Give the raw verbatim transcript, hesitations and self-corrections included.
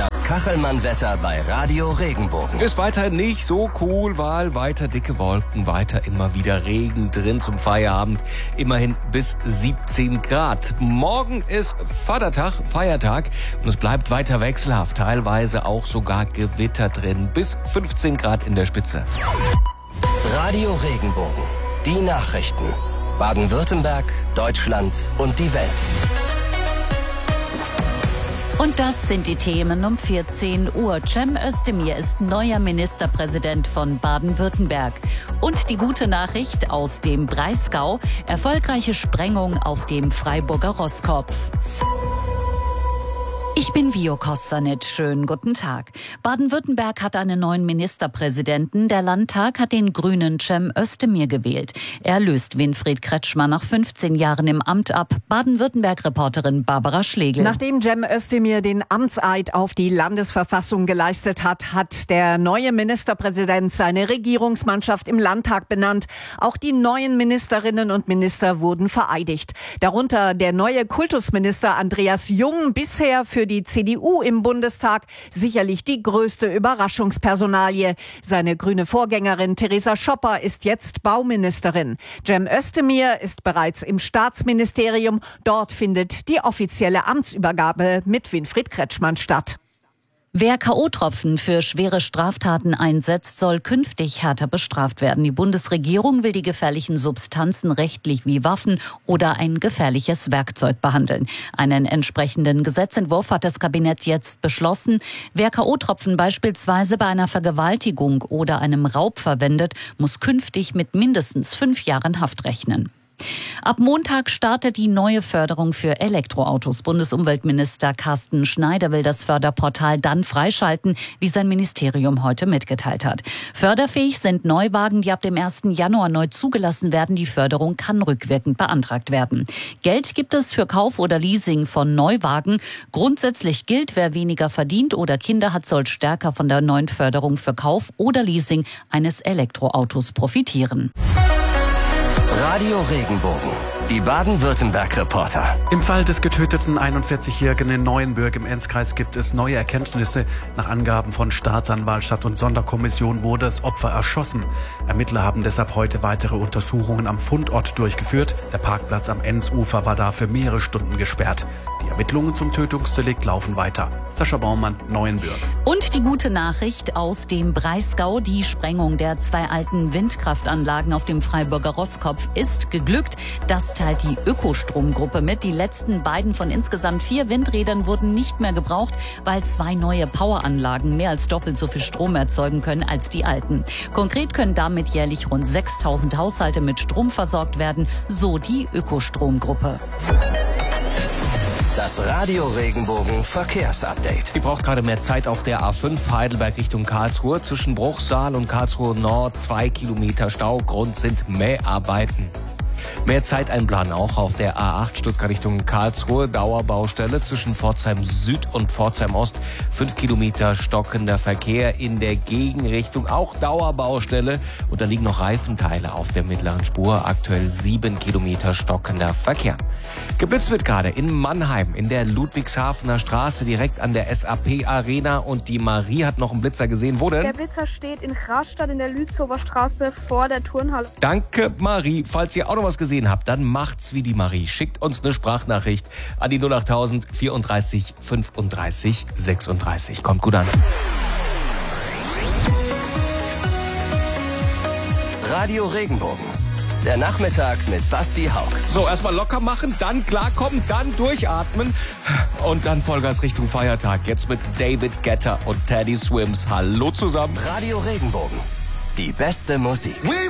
Das Kachelmann-Wetter bei Radio Regenbogen. Ist weiter nicht so cool, weil weiter dicke Wolken, weiter immer wieder Regen drin zum Feierabend. Immerhin bis siebzehn Grad. Morgen ist Vatertag, Feiertag und es bleibt weiter wechselhaft. Teilweise auch sogar Gewitter drin. Bis fünfzehn Grad in der Spitze. Radio Regenbogen. Die Nachrichten. Baden-Württemberg, Deutschland und die Welt. Und das sind die Themen um vierzehn Uhr. Cem Özdemir ist neuer Ministerpräsident von Baden-Württemberg. Und die gute Nachricht aus dem Breisgau: erfolgreiche Sprengung auf dem Freiburger Roßkopf. Ich bin Vio Kostanic. Schönen guten Tag. Baden-Württemberg hat einen neuen Ministerpräsidenten. Der Landtag hat den Grünen Cem Özdemir gewählt. Er löst Winfried Kretschmann nach fünfzehn Jahren im Amt ab. Baden-Württemberg-Reporterin Barbara Schlegel. Nachdem Cem Özdemir den Amtseid auf die Landesverfassung geleistet hat, hat der neue Ministerpräsident seine Regierungsmannschaft im Landtag benannt. Auch die neuen Ministerinnen und Minister wurden vereidigt. Darunter der neue Kultusminister Andreas Jung, bisher für die C D U im Bundestag sicherlich die größte Überraschungspersonalie. Seine grüne Vorgängerin Theresa Schopper ist jetzt Bauministerin. Cem Özdemir ist bereits im Staatsministerium. Dort findet die offizielle Amtsübergabe mit Winfried Kretschmann statt. Wer K O-Tropfen für schwere Straftaten einsetzt, soll künftig härter bestraft werden. Die Bundesregierung will die gefährlichen Substanzen rechtlich wie Waffen oder ein gefährliches Werkzeug behandeln. Einen entsprechenden Gesetzentwurf hat das Kabinett jetzt beschlossen. Wer K O-Tropfen beispielsweise bei einer Vergewaltigung oder einem Raub verwendet, muss künftig mit mindestens fünf Jahren Haft rechnen. Ab Montag startet die neue Förderung für Elektroautos. Bundesumweltminister Carsten Schneider will das Förderportal dann freischalten, wie sein Ministerium heute mitgeteilt hat. Förderfähig sind Neuwagen, die ab dem ersten Januar neu zugelassen werden. Die Förderung kann rückwirkend beantragt werden. Geld gibt es für Kauf oder Leasing von Neuwagen. Grundsätzlich gilt, wer weniger verdient oder Kinder hat, soll stärker von der neuen Förderung für Kauf oder Leasing eines Elektroautos profitieren. Radio Regenbogen. Die Baden-Württemberg-Reporter. Im Fall des getöteten einundvierzigjährigen in Neuenbürg im Enzkreis gibt es neue Erkenntnisse. Nach Angaben von Staatsanwaltschaft und Sonderkommission wurde das Opfer erschossen. Ermittler haben deshalb heute weitere Untersuchungen am Fundort durchgeführt. Der Parkplatz am Enzufer war dafür mehrere Stunden gesperrt. Die Ermittlungen zum Tötungsdelikt laufen weiter. Sascha Baumann, Neuenbürg. Und die gute Nachricht aus dem Breisgau: die Sprengung der zwei alten Windkraftanlagen auf dem Freiburger Roßkopf ist geglückt. Das teilt die Ökostromgruppe mit. Die letzten beiden von insgesamt vier Windrädern wurden nicht mehr gebraucht, weil zwei neue Poweranlagen mehr als doppelt so viel Strom erzeugen können als die alten. Konkret können damit jährlich rund sechstausend Haushalte mit Strom versorgt werden, so die Ökostromgruppe. Das Radio Regenbogen Verkehrsupdate. Die braucht gerade mehr Zeit auf der A fünf Heidelberg Richtung Karlsruhe. Zwischen Bruchsal und Karlsruhe Nord zwei Kilometer Stau. Grund sind Mäharbeiten. Mehr Zeit einplanen auch auf der A acht Stuttgart Richtung Karlsruhe. Dauerbaustelle zwischen Pforzheim Süd und Pforzheim Ost. Fünf Kilometer stockender Verkehr in der Gegenrichtung. Auch Dauerbaustelle. Und da liegen noch Reifenteile auf der mittleren Spur. Aktuell sieben Kilometer stockender Verkehr. Geblitzt wird gerade in Mannheim in der Ludwigshafener Straße direkt an der S A P Arena. Und die Marie hat noch einen Blitzer gesehen. Wo denn? Der Blitzer steht in Rastatt in der Lützower Straße vor der Turnhalle. Danke, Marie. Falls ihr auch noch was gesehen habt, dann macht's wie die Marie. Schickt uns eine Sprachnachricht an die null acht null null vierunddreißig fünfunddreißig sechsunddreißig. Kommt gut an. Radio Regenbogen. Der Nachmittag mit Basti Hauck. So, erstmal locker machen, dann klarkommen, dann durchatmen und dann Vollgas Richtung Feiertag. Jetzt mit David Guetta und Teddy Swims. Hallo zusammen. Radio Regenbogen. Die beste Musik.